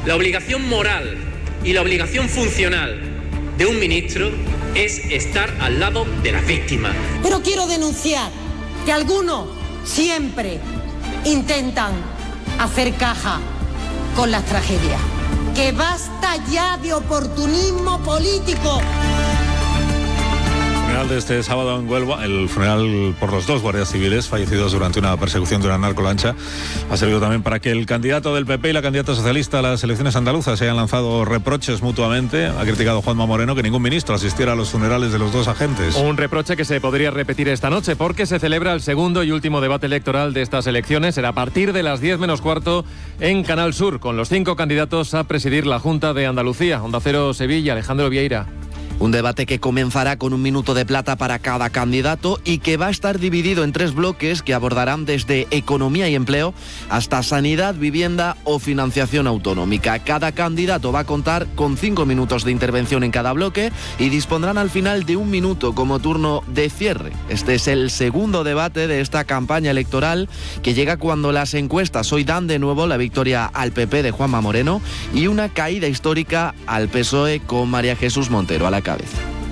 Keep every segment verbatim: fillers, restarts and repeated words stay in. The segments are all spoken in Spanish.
La obligación moral y la obligación funcional de un ministro es estar al lado de las víctimas. Pero quiero denunciar que algunos siempre intentan hacer caja con las tragedias. Que basta ya de oportunismo político. El funeral de este sábado en Huelva, el funeral por los dos guardias civiles fallecidos durante una persecución de una narcolancha, ha servido también para que el candidato del P P y la candidata socialista a las elecciones andaluzas se hayan lanzado reproches mutuamente. Ha criticado Juanma Moreno que ningún ministro asistiera a los funerales de los dos agentes. Un reproche que se podría repetir esta noche porque se celebra el segundo y último debate electoral de estas elecciones. Será a partir de las diez menos cuarto en Canal Sur, con los cinco candidatos a presidir la Junta de Andalucía. Onda Cero Sevilla, Alejandro Vieira. Un debate que comenzará con un minuto de plata para cada candidato y que va a estar dividido en tres bloques que abordarán desde economía y empleo hasta sanidad, vivienda o financiación autonómica. Cada candidato va a contar con cinco minutos de intervención en cada bloque y dispondrán al final de un minuto como turno de cierre. Este es el segundo debate de esta campaña electoral que llega cuando las encuestas hoy dan de nuevo la victoria al P P de Juanma Moreno y una caída histórica al P S O E con María Jesús Montero a la cabeza.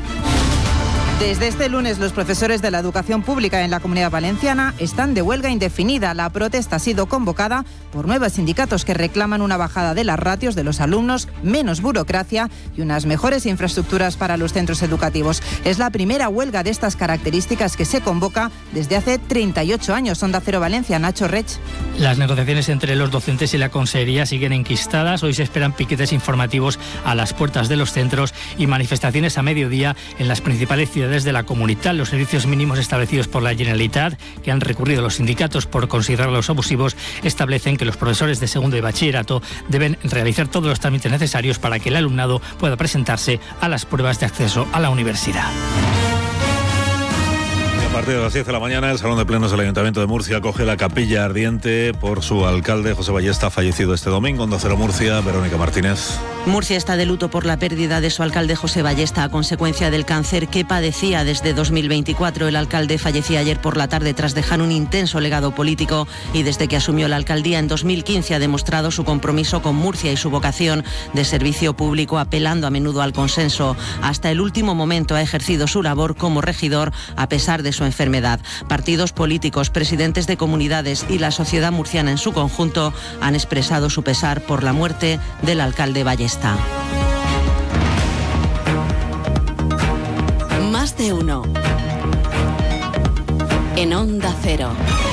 Desde este lunes, los profesores de la educación pública en la Comunidad Valenciana están de huelga indefinida. La protesta ha sido convocada por nueve sindicatos que reclaman una bajada de las ratios de los alumnos, menos burocracia y unas mejores infraestructuras para los centros educativos. Es la primera huelga de estas características que se convoca desde hace treinta y ocho años. Onda Cero Valencia, Nacho Rech. Las negociaciones entre los docentes y la consejería siguen enquistadas. Hoy se esperan piquetes informativos a las puertas de los centros y manifestaciones a mediodía en las principales ciudades de la comunidad. Los servicios mínimos establecidos por la Generalitat, que han recurrido los sindicatos por considerarlos abusivos, establecen que los profesores de segundo y bachillerato deben realizar todos los trámites necesarios para que el alumnado pueda presentarse a las pruebas de acceso a la universidad. A partir de las diez de la mañana, el Salón de Plenos del Ayuntamiento de Murcia acoge la capilla ardiente por su alcalde, José Ballesta, fallecido este domingo. Onda Cero Murcia, Verónica Martínez. Murcia está de luto por la pérdida de su alcalde José Ballesta a consecuencia del cáncer que padecía desde dos mil veinticuatro. El alcalde fallecía ayer por la tarde tras dejar un intenso legado político y desde que asumió la alcaldía en dos mil quince ha demostrado su compromiso con Murcia y su vocación de servicio público, apelando a menudo al consenso. Hasta el último momento ha ejercido su labor como regidor a pesar de su enfermedad. Partidos políticos, presidentes de comunidades y la sociedad murciana en su conjunto han expresado su pesar por la muerte del alcalde Ballesta. Más de uno. En Onda Cero.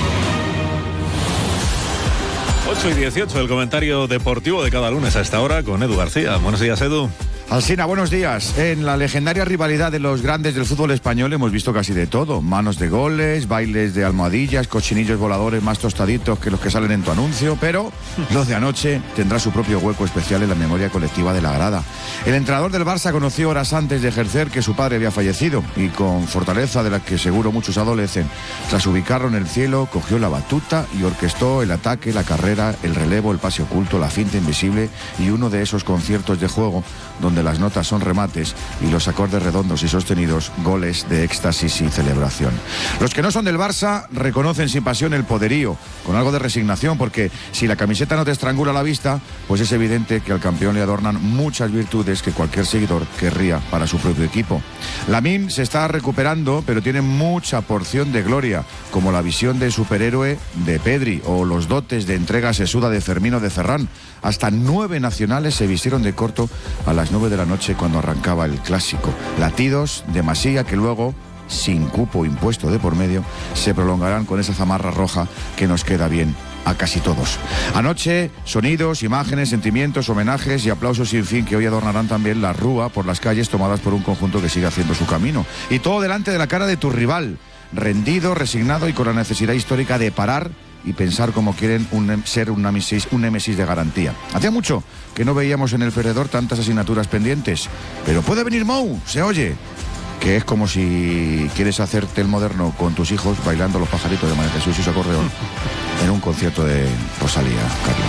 ocho y dieciocho, el comentario deportivo de cada lunes a esta hora con Edu García. Buenos días, Edu. Alsina, buenos días. En la legendaria rivalidad de los grandes del fútbol español hemos visto casi de todo. Manos de goles, bailes de almohadillas, cochinillos voladores más tostaditos que los que salen en tu anuncio, pero los de anoche tendrá su propio hueco especial en la memoria colectiva de la grada. El entrenador del Barça conoció horas antes de ejercer que su padre había fallecido y con fortaleza de la que seguro muchos adolecen, tras ubicarlo en el cielo, cogió la batuta y orquestó el ataque, la carrera, el relevo, el pase oculto, la finta invisible y uno de esos conciertos de juego donde las notas son remates y los acordes redondos y sostenidos, goles de éxtasis y celebración. Los que no son del Barça reconocen sin pasión el poderío, con algo de resignación, porque si la camiseta no te estrangula la vista, pues es evidente que al campeón le adornan muchas virtudes que cualquier seguidor querría para su propio equipo. Lamine se está recuperando, pero tiene mucha porción de gloria, como la visión de superhéroe de Pedri o los dotes de entrega sesuda de Fermino de Ferran. Hasta nueve nacionales se vistieron de corto a las nueve de la noche cuando arrancaba el clásico. Latidos de Masía que luego, sin cupo impuesto de por medio, se prolongarán con esa zamarra roja que nos queda bien a casi todos. Anoche, sonidos, imágenes, sentimientos, homenajes y aplausos sin fin que hoy adornarán también la rúa por las calles tomadas por un conjunto que sigue haciendo su camino. Y todo delante de la cara de tu rival, rendido, resignado y con la necesidad histórica de parar y pensar cómo quieren un, ser un némesis, un némesis de garantía. Hacía mucho que no veíamos en el perdedor tantas asignaturas pendientes. Pero puede venir Mou, se oye. Que es como si quieres hacerte el moderno con tus hijos bailando los pajaritos de María Jesús y su acordeón en un concierto de Rosalía,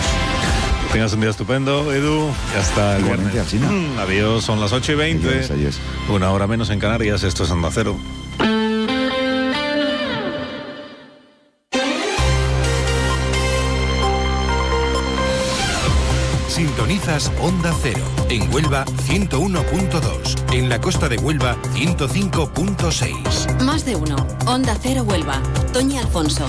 Carlos. Tengas un día estupendo, Edu, y hasta el Igualmente, viernes. Mm, adiós, son las ocho y veinte. Adiós, adiós. Una hora menos en Canarias, esto es Onda Cero. Sintonía. Sintonizas Onda Cero. En Huelva, ciento uno punto dos. En la costa de Huelva, ciento cinco punto seis. Más de uno. Onda Cero Huelva. Toñi Alfonso.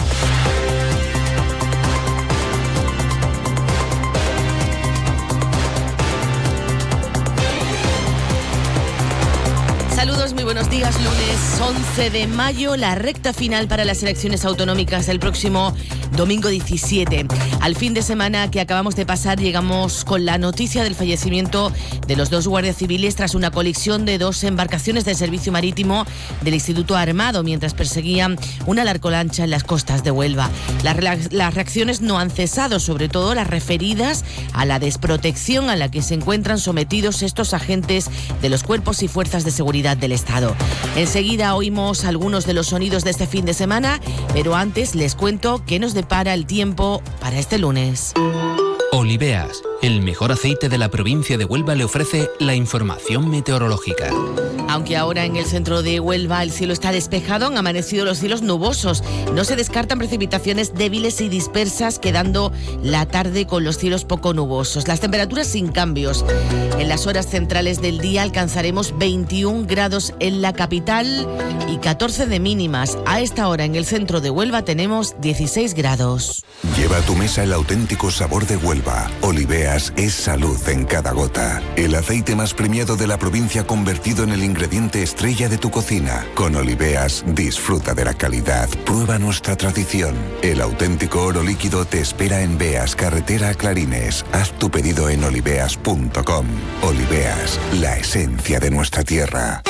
Saludos, muy buenos días. Lunes once de mayo, la recta final para las elecciones autonómicas el próximo domingo diecisiete. Al fin de semana que acabamos de pasar llegamos con la noticia del fallecimiento de los dos guardias civiles tras una colisión de dos embarcaciones del servicio marítimo del Instituto Armado mientras perseguían una larcolancha en las costas de Huelva. Las, las reacciones no han cesado, sobre todo las referidas a la desprotección a la que se encuentran sometidos estos agentes de los cuerpos y fuerzas de seguridad del Estado. Enseguida oímos algunos de los sonidos de este fin de semana, pero antes les cuento qué nos depara el tiempo para este lunes. Oliveas, el mejor aceite de la provincia de Huelva, le ofrece la información meteorológica. Aunque ahora en el centro de Huelva el cielo está despejado, han amanecido los cielos nubosos. No se descartan precipitaciones débiles y dispersas, quedando la tarde con los cielos poco nubosos. Las temperaturas sin cambios. En las horas centrales del día alcanzaremos veintiún grados en la capital y catorce de mínimas. A esta hora en el centro de Huelva tenemos dieciséis grados. Lleva a tu mesa el auténtico sabor de Huelva. Oliveas es salud en cada gota. El aceite más premiado de la provincia convertido en el ingrediente estrella de tu cocina. Con Oliveas disfruta de la calidad. Prueba nuestra tradición. El auténtico oro líquido te espera en Beas, carretera a Clarines. Haz tu pedido en oliveas punto com. Oliveas, la esencia de nuestra tierra.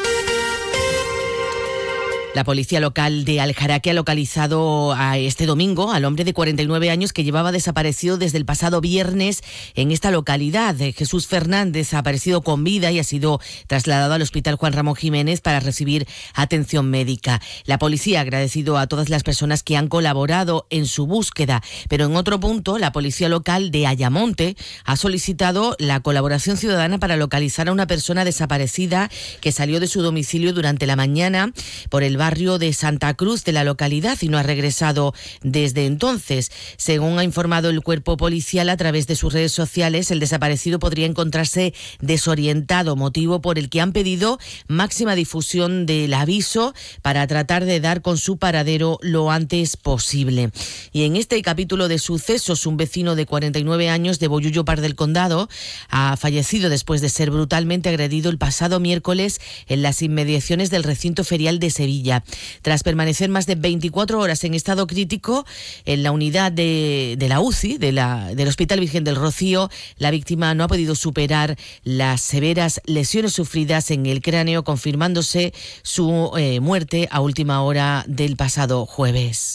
La policía local de Aljaraque ha localizado a este domingo al hombre de cuarenta y nueve años que llevaba desaparecido desde el pasado viernes en esta localidad. Jesús Fernández ha aparecido con vida y ha sido trasladado al Hospital Juan Ramón Jiménez para recibir atención médica. La policía ha agradecido a todas las personas que han colaborado en su búsqueda, pero en otro punto, la policía local de Ayamonte ha solicitado la colaboración ciudadana para localizar a una persona desaparecida que salió de su domicilio durante la mañana por el barrio de Santa Cruz de la localidad y no ha regresado desde entonces. Según ha informado el cuerpo policial a través de sus redes sociales, el desaparecido podría encontrarse desorientado, motivo por el que han pedido máxima difusión del aviso para tratar de dar con su paradero lo antes posible. Y en este capítulo de sucesos, un vecino de cuarenta y nueve años de Bollullo Par del Condado ha fallecido después de ser brutalmente agredido el pasado miércoles en las inmediaciones del recinto ferial de Sevilla. Tras permanecer más de veinticuatro horas en estado crítico en la unidad de, de la U C I de la, del Hospital Virgen del Rocío, la víctima no ha podido superar las severas lesiones sufridas en el cráneo, confirmándose su eh, muerte a última hora del pasado jueves.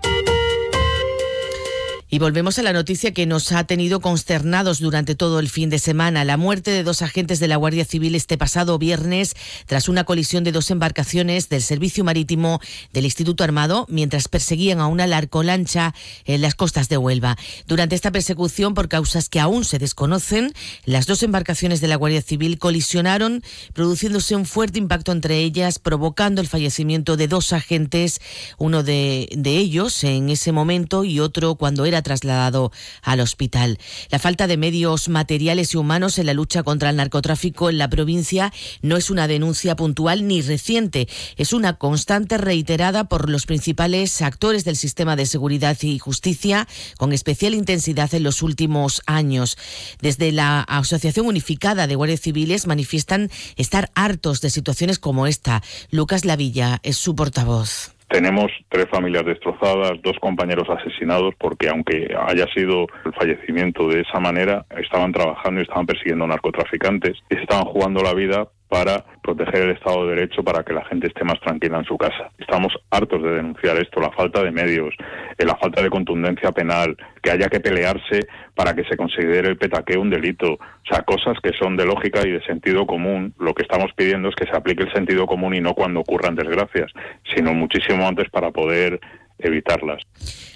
Y volvemos a la noticia que nos ha tenido consternados durante todo el fin de semana. La muerte de dos agentes de la Guardia Civil este pasado viernes tras una colisión de dos embarcaciones del Servicio Marítimo del Instituto Armado mientras perseguían a una larcolancha en las costas de Huelva. Durante esta persecución, por causas que aún se desconocen, las dos embarcaciones de la Guardia Civil colisionaron, produciéndose un fuerte impacto entre ellas, provocando el fallecimiento de dos agentes, uno de, de ellos en ese momento y otro cuando era trasladado al hospital. La falta de medios materiales y humanos en la lucha contra el narcotráfico en la provincia no es una denuncia puntual ni reciente, es una constante reiterada por los principales actores del sistema de seguridad y justicia, con especial intensidad en los últimos años. Desde la Asociación Unificada de Guardias Civiles manifiestan estar hartos de situaciones como esta. Lucas Lavilla es su portavoz. Tenemos tres familias destrozadas, dos compañeros asesinados, porque aunque haya sido el fallecimiento de esa manera, estaban trabajando y estaban persiguiendo narcotraficantes y se estaban jugando la vida para proteger el Estado de Derecho, para que la gente esté más tranquila en su casa. Estamos hartos de denunciar esto, la falta de medios, la falta de contundencia penal, que haya que pelearse para que se considere el petaqueo un delito. O sea, cosas que son de lógica y de sentido común. Lo que estamos pidiendo es que se aplique el sentido común y no cuando ocurran desgracias, sino muchísimo antes para poder evitarlas.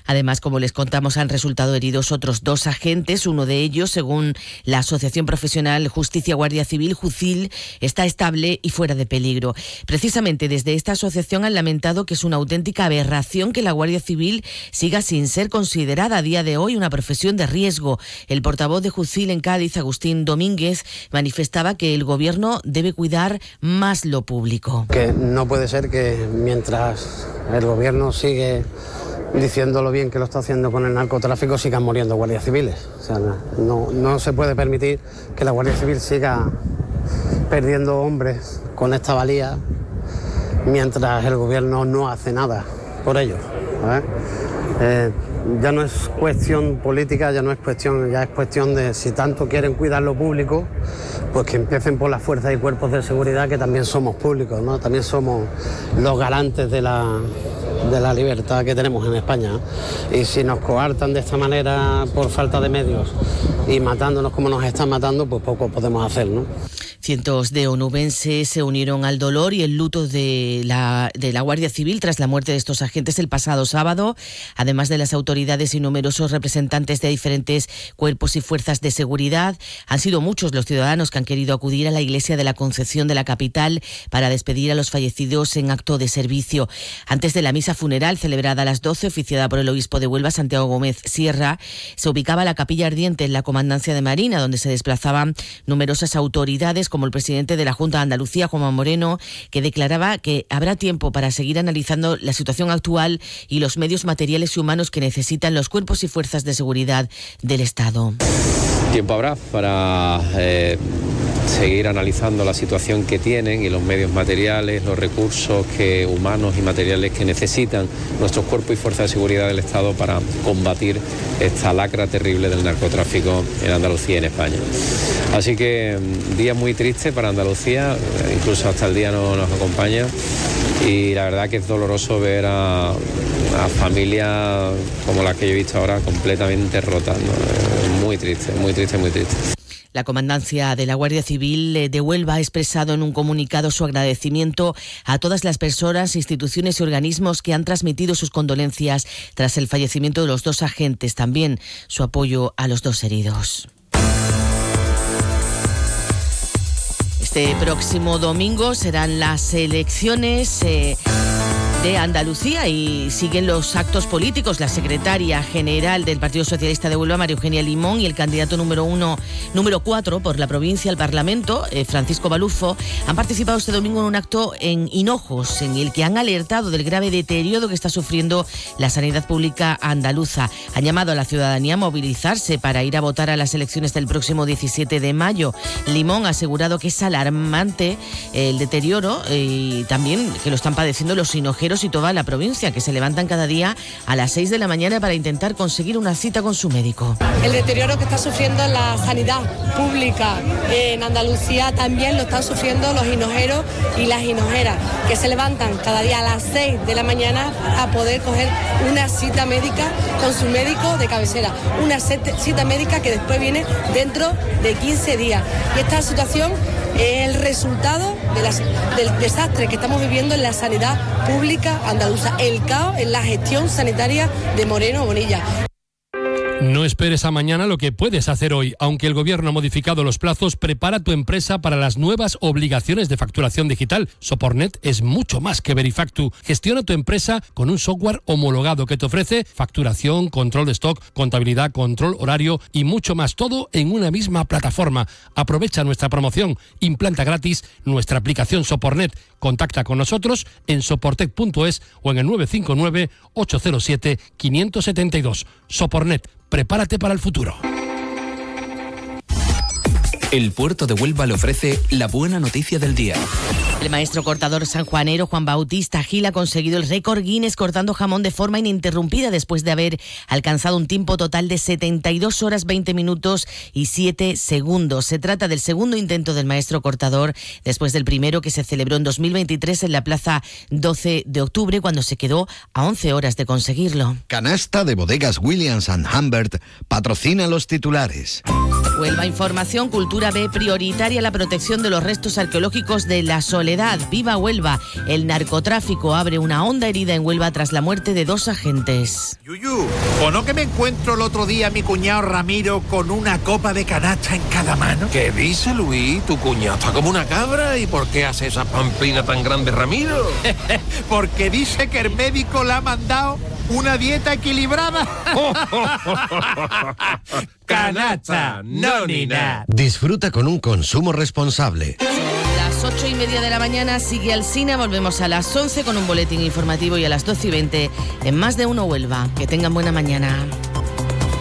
Además, como les contamos, han resultado heridos otros dos agentes. Uno de ellos, según la Asociación Profesional Justicia Guardia Civil, Jucil, está estable y fuera de peligro. Precisamente desde esta asociación han lamentado que es una auténtica aberración que la Guardia Civil siga sin ser considerada a día de hoy una profesión de riesgo. El portavoz de Jucil en Cádiz, Agustín Domínguez, manifestaba que el Gobierno debe cuidar más lo público. Que no puede ser que mientras el Gobierno sigue diciendo lo bien que lo está haciendo con el narcotráfico, sigan muriendo guardias civiles. O sea, no, no se puede permitir que la Guardia Civil siga perdiendo hombres con esta valía mientras el Gobierno no hace nada por ello. ¿Vale? Eh, ya no es cuestión política, ya no es cuestión, ya es cuestión de si tanto quieren cuidar lo público, pues que empiecen por las fuerzas y cuerpos de seguridad, que también somos públicos, ¿no? También somos los garantes de la, de la libertad que tenemos en España. Y si nos coartan de esta manera por falta de medios y matándonos como nos están matando, pues poco podemos hacer, ¿no? Cientos de onubenses se unieron al dolor y el luto de la, de la Guardia Civil tras la muerte de estos agentes el pasado sábado. Además de las autoridades y numerosos representantes de diferentes cuerpos y fuerzas de seguridad, han sido muchos los ciudadanos que han querido acudir a la iglesia de la Concepción de la capital para despedir a los fallecidos en acto de servicio. Antes de la misa funeral celebrada a las doce, oficiada por el obispo de Huelva, Santiago Gómez Sierra, se ubicaba la capilla ardiente en la Comandancia de Marina, donde se desplazaban numerosas autoridades, como el presidente de la Junta de Andalucía, Juanma Moreno, que declaraba que habrá tiempo para seguir analizando la situación actual y los medios materiales y humanos que necesitan los cuerpos y fuerzas de seguridad del Estado. Tiempo habrá para eh, seguir analizando la situación que tienen y los medios materiales, los recursos que, humanos y materiales que necesitan nuestros cuerpos y fuerzas de seguridad del Estado para combatir esta lacra terrible del narcotráfico en Andalucía y en España. Así que día muy triste para Andalucía, incluso hasta el día no nos acompaña, y la verdad que es doloroso ver a, a familias como las que yo he visto ahora completamente rotas, ¿no? Muy triste, muy triste, muy triste. La Comandancia de la Guardia Civil de Huelva ha expresado en un comunicado su agradecimiento a todas las personas, instituciones y organismos que han transmitido sus condolencias tras el fallecimiento de los dos agentes, también su apoyo a los dos heridos. Este próximo domingo serán las elecciones eh, de Andalucía y siguen los actos políticos. La secretaria general del Partido Socialista de Huelva, María Eugenia Limón, y el candidato número uno, número cuatro por la provincia al Parlamento, eh, Francisco Balufo, han participado este domingo en un acto en Hinojos, en el que han alertado del grave deterioro que está sufriendo la sanidad pública andaluza. Han llamado a la ciudadanía a movilizarse para ir a votar a las elecciones del próximo diecisiete de mayo. Limón ha asegurado que es alarmante el deterioro eh, y también que lo están padeciendo los hinojeros y toda la provincia, que se levantan cada día a las seis de la mañana para intentar conseguir una cita con su médico. El deterioro que está sufriendo la sanidad pública en Andalucía también lo están sufriendo los hinojeros y las hinojeras, que se levantan cada día a las seis de la mañana a poder coger una cita médica con su médico de cabecera, una cita médica que después viene dentro de quince días. Y esta situación es el resultado de las, del desastre que estamos viviendo en la sanidad pública andaluza, el caos en la gestión sanitaria de Moreno Bonilla. No esperes a mañana lo que puedes hacer hoy. Aunque el Gobierno ha modificado los plazos, prepara tu empresa para las nuevas obligaciones de facturación digital. Sopornet es mucho más que Verifactu. Gestiona tu empresa con un software homologado que te ofrece facturación, control de stock, contabilidad, control horario y mucho más. Todo en una misma plataforma. Aprovecha nuestra promoción. Implanta gratis nuestra aplicación Sopornet. Contacta con nosotros en soportec punto es o en el nueve cinco nueve, ocho cero siete, cinco siete dos. Sopornet. Prepárate para el futuro. El puerto de Huelva le ofrece la buena noticia del día. El maestro cortador sanjuanero Juan Bautista Gil ha conseguido el récord Guinness cortando jamón de forma ininterrumpida después de haber alcanzado un tiempo total de setenta y dos horas, veinte minutos y siete segundos. Se trata del segundo intento del maestro cortador después del primero, que se celebró en dos mil veintitrés en la plaza doce de octubre, cuando se quedó a once horas de conseguirlo. Canasta de Bodegas Williams and Humbert patrocina los titulares. Huelva Información, Cultura ve prioritaria la protección de los restos arqueológicos de La Soledad. soledad. ¡Viva Huelva! El narcotráfico abre una honda herida en Huelva tras la muerte de dos agentes. Yuyu, ¿o no que me encuentro el otro día a mi cuñado Ramiro con una copa de canasta en cada mano? ¿Qué dice, Luis? Tu cuñado está como una cabra. ¿Y por qué hace esa pamplina tan grande, Ramiro? Porque dice que el médico le ha mandado una dieta equilibrada. Canasta, no ni nada. Disfruta con un consumo responsable. Las ocho y media de la mañana sigue Alsina. Volvemos a las once con un boletín informativo y a las doce y veinte en Más de Uno Huelva. Que tengan buena mañana.